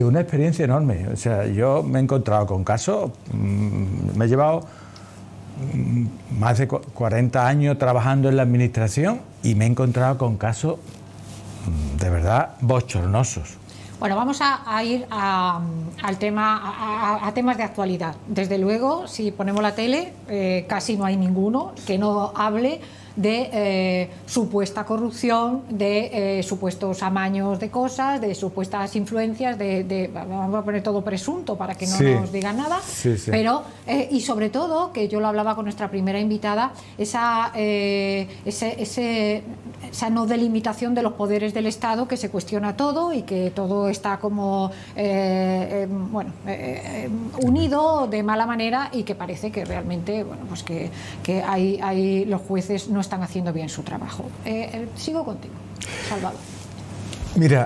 Una experiencia enorme. O sea, yo me he encontrado con casos, me he llevado más de 40 años trabajando en la administración y me he encontrado con casos de verdad bochornosos. Bueno, vamos a ir al tema, a temas de actualidad. Desde luego, si ponemos la tele, casi no hay ninguno que no hable de supuesta corrupción, de supuestos amaños de cosas, de supuestas influencias, vamos a poner todo presunto para que no nos digan nada, pero y sobre todo, que yo lo hablaba con nuestra primera invitada, esa no delimitación de los poderes del Estado, que se cuestiona todo y que todo está como unido de mala manera, y que parece que realmente pues que hay los jueces no están haciendo bien su trabajo. Sigo contigo, Salvador. Mira,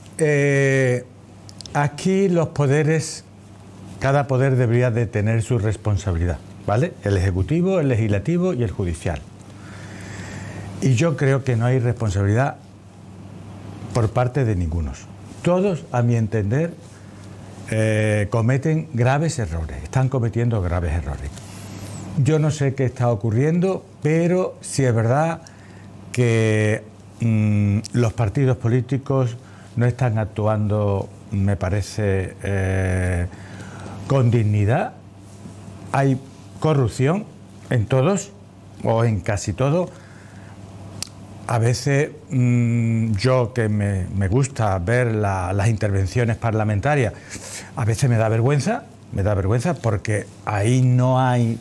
aquí los poderes, cada poder debería de tener su responsabilidad, ¿vale? El ejecutivo, el legislativo y el judicial. Y yo creo que no hay responsabilidad por parte de ninguno. Todos, a mi entender, cometen graves errores, están cometiendo graves errores. Yo no sé qué está ocurriendo, pero sí es verdad que los partidos políticos no están actuando, me parece, con dignidad. Hay corrupción en todos o en casi todo. A veces yo, que me gusta ver las intervenciones parlamentarias, a veces me da vergüenza porque ahí no hay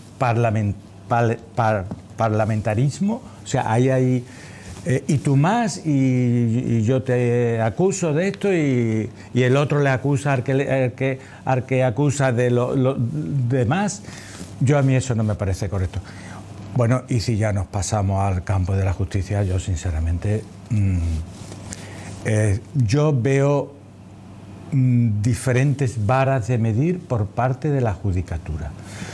parlamentarismo, o sea, ahí hay y tú más, y yo te acuso de esto, y el otro le acusa al que acusa de lo demás. A mí eso no me parece correcto. Bueno, y si ya nos pasamos al campo de la justicia, yo sinceramente yo veo diferentes varas de medir por parte de la judicatura.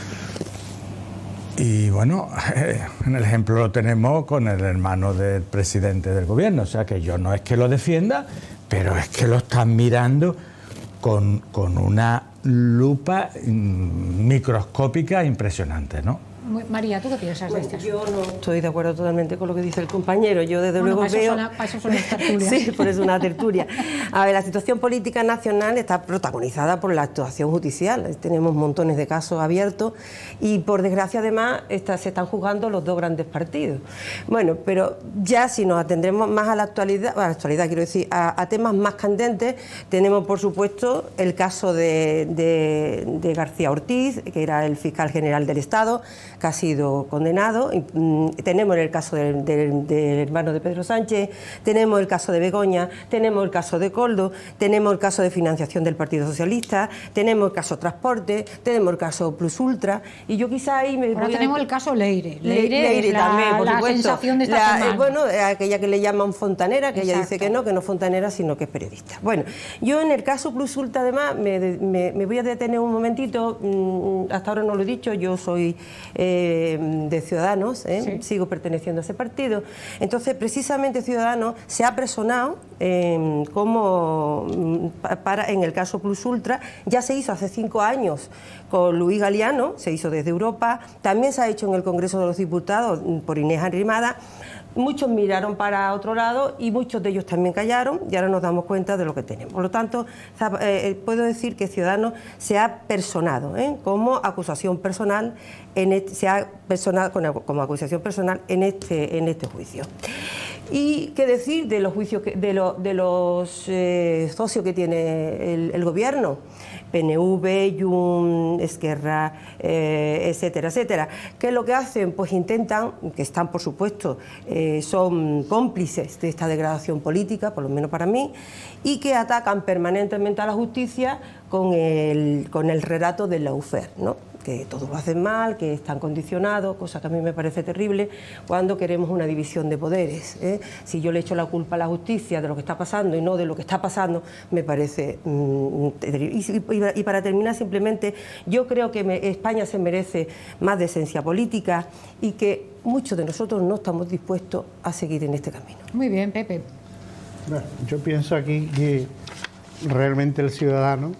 Y bueno, en el ejemplo lo tenemos con el hermano del presidente del gobierno. O sea, que yo no es que lo defienda, pero es que lo están mirando con una lupa microscópica impresionante, ¿no? María, ¿tú qué piensas de esto? Yo no estoy de acuerdo totalmente con lo que dice el compañero. Yo desde luego veo... Para eso son las tertulias. Sí, por eso una tertulia. A ver, la situación política nacional está protagonizada por la actuación judicial. Tenemos montones de casos abiertos y, por desgracia, además, se están juzgando los dos grandes partidos. Bueno, pero ya si nos atendremos más a la actualidad quiero decir, a temas más candentes, tenemos, por supuesto, el caso de García Ortiz, que era el fiscal general del Estado, que ha sido condenado. Tenemos el caso del hermano de Pedro Sánchez, tenemos el caso de Begoña, tenemos el caso de Koldo, tenemos el caso de financiación del Partido Socialista, tenemos el caso Transporte, tenemos el caso Plus Ultra, y yo quizá ahí ahora tenemos el caso Leire. Leire es también, por supuesto. Sensación de esta semana. Bueno, aquella que le llaman fontanera, que ella dice que no es fontanera, sino que es periodista. Bueno, yo en el caso Plus Ultra, además, me voy a detener un momentito. Hasta ahora no lo he dicho, yo soy de Ciudadanos, sigo perteneciendo a ese partido. Entonces, precisamente Ciudadanos se ha personado en el caso Plus Ultra. Ya se hizo hace 5 años con Luis Galiano, se hizo desde Europa, también se ha hecho en el Congreso de los Diputados por Inés Arrimada. Muchos miraron para otro lado y muchos de ellos también callaron, y ahora nos damos cuenta de lo que tenemos. Por lo tanto, puedo decir que Ciudadanos se ha personado como acusación personal, se ha personado como acusación personal en este juicio. Y qué decir de los juicios de los socios que tiene el gobierno, PNV, Junts, Esquerra, etcétera, etcétera. ¿Qué es lo que hacen? Pues intentan, que están por supuesto, son cómplices de esta degradación política, por lo menos para mí, y que atacan permanentemente a la justicia con el relato del lawfare, ¿no? Que todos lo hacen mal, que están condicionados, cosa que a mí me parece terrible cuando queremos una división de poderes. Si yo le echo la culpa a la justicia de lo que está pasando y no de lo que está pasando, me parece terrible. Y para terminar, simplemente, yo creo que España se merece más decencia política y que muchos de nosotros no estamos dispuestos a seguir en este camino. Muy bien, Pepe. Bueno, yo pienso aquí que realmente el ciudadano